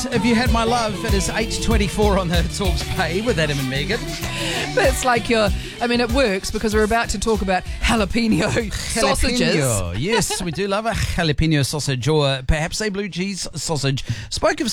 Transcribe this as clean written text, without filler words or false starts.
Have You Had My Love? It is 8:24 on the Talks Pay with Adam and Megan. That's like it works because we're about to talk about jalapeno sausages. Jalapeno. Yes, we do love a jalapeno sausage, or perhaps a blue cheese sausage. Spoke of